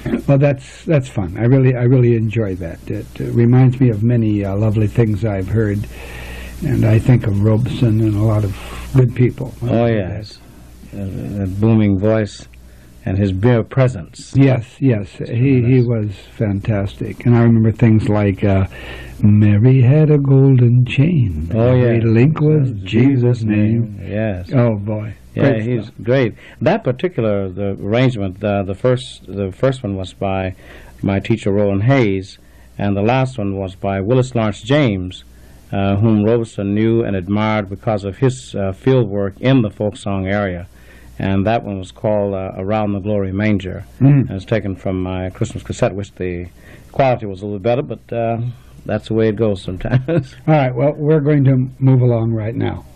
Well, that's fun. I really enjoy that. It reminds me of many lovely things I've heard, and I think of Robeson and a lot of good people. Oh yes, that booming voice and his bare presence. Yes, he was fantastic, and I remember things like Mary had a golden chain. Oh yeah, Every link was Jesus' name. Yes. Oh boy. Yeah, Great he's stuff. great. That particular arrangement, the first one was by my teacher Roland Hayes, and the last one was by Willis Lawrence James, whom Robeson knew and admired because of his field work in the folk song area. And that one was called Around the Glory Manger. And it's taken from my Christmas cassette, which the quality was a little better, but that's the way it goes sometimes. All right, well, we're going to move along right now.